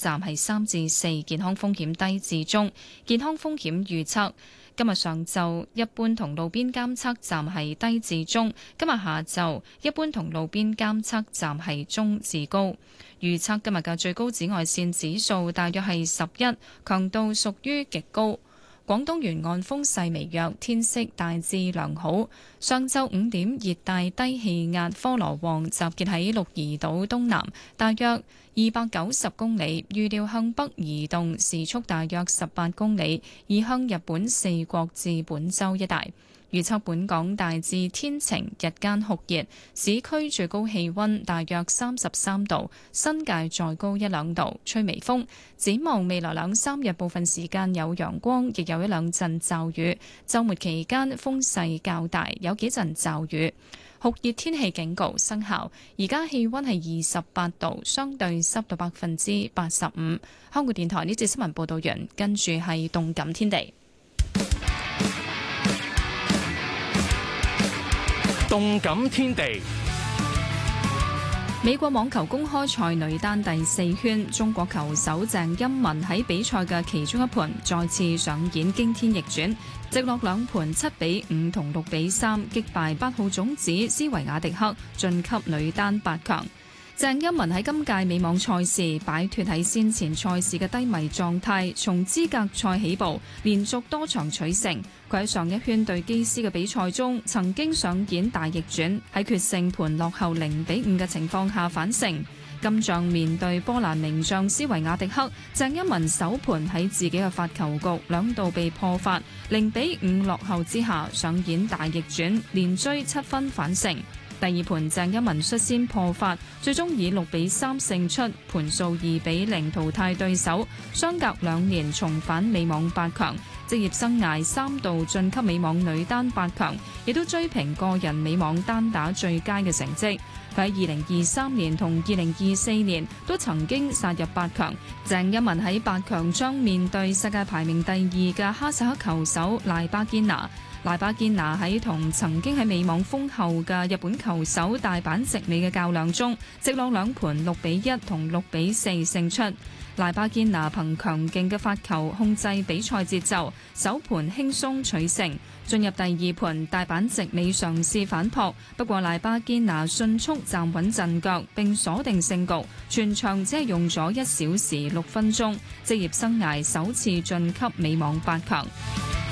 站係3至4，健康風險低至中。健康風險預測今日上晝一般同路邊監測站係低至中，今日下晝一般同路邊監測站係中至高。預測今日嘅最高紫外線指數大約係11，強度屬於極高。廣東沿岸風勢微弱，天色大致良好。上晝5點，熱帶低氣壓科羅旺集結喺鹿兒島東南，大約290公里，預料向北移動，時速大約18公里，移向日本四國至本州一帶。預測本港大致天晴，日間酷熱，市區最高氣溫大約33度，新界再高1-2度，吹微風。展望未來2-3日，部分時間有陽光，亦有1-2陣驟雨。週末期間風勢較大，有幾陣驟雨。酷熱天氣警告生效。而家氣溫係28度，相對濕度85%。香港電台呢節新聞報道完，跟住係動感天地。 動感天地， 美國網球公開賽女單第4圈，中國球手鄭欽文喺比賽嘅其中一盤再次上演驚天逆轉，直落兩盤7-5同6-3擊敗8號種子斯維亞迪克，晉級女單8強。鄭欽文喺今屆美網賽事擺脫喺先前賽事嘅低迷狀態，從資格賽起步，連續多場取勝。佢喺上一圈對基斯嘅比賽中，曾經上演大逆轉，喺決勝盤落後0-5嘅情況下反勝。今仗面對波蘭名將斯維亞迪克，鄭欽文首盤喺自己嘅發球局兩度被破發，0-5落後之下上演大逆轉，連追7分反勝。第二盤鄭欽文率先破發，最終以6-3勝出，盤數2-0淘汰對手，相隔2年重返美網8強，職業生涯3度晉級美網女單8強，亦都追平個人美網單打最佳嘅成績。佢喺2023年同2024年都曾經殺入8強。鄭欽文喺8強將面對世界排名第2嘅哈薩克球手賴巴堅拿。賴巴堅拿喺同曾經喺美網封后嘅日本球手大阪直美嘅較量中，直落兩盤6-1同6-4勝出。賴巴堅拿憑強勁嘅發球控制比賽節奏，首盤輕鬆取勝。進入第二盤，大阪直美嘗試反撲，不過賴巴堅拿迅速站穩陣腳並鎖定勝局，全場只係用咗1小時6分鐘，職業生涯首次晉級美網8強。